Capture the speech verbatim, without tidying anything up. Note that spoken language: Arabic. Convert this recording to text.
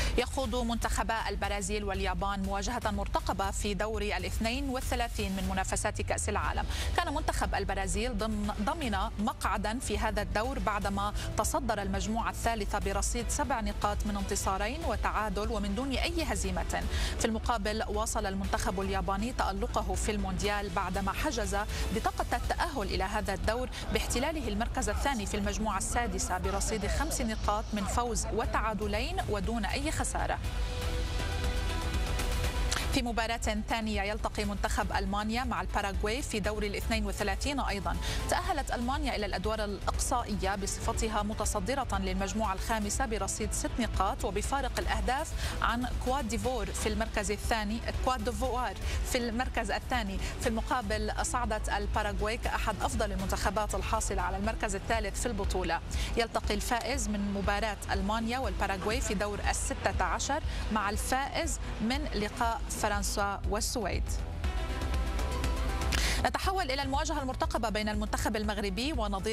يخوض منتخبا البرازيل واليابان مواجهة مرتقبة في دور الاثنين والثلاثين من منافسات كأس العالم. كان منتخب البرازيل ضمن مقعدا في هذا الدور بعدما تصدر المجموعة الثالثة برصيد سبع نقاط من انتصارين وتعادل ومن دون أي هزيمة. في المقابل واصل المنتخب الياباني تألقه في المونديال بعدما حجز بطاقة التأهل إلى هذا الدور باحتلاله المركز الثاني في المجموعة السادسة برصيد خمس نقاط من فوز وتعادلين ودون أي خسارة. في مباراة ثانية يلتقي منتخب ألمانيا مع الباراغواي في دور الاثنين والثلاثين أيضا. تأهلت ألمانيا إلى الأدوار الإقصائية بصفتها متصدرة للمجموعة الخامسة برصيد ست نقاط وبفارق الأهداف عن كواد ديفور في المركز الثاني كواد ديفوار في المركز الثاني. في المقابل صعدت الباراغواي كأحد أفضل المنتخبات الحاصلة على المركز الثالث في البطولة. يلتقي الفائز من مباراة ألمانيا والباراغواي في دور الستة عشر مع الفائز من لقاء فرنسا والسويد. نتحول إلى المواجهة المرتقبة بين المنتخب المغربي ونظير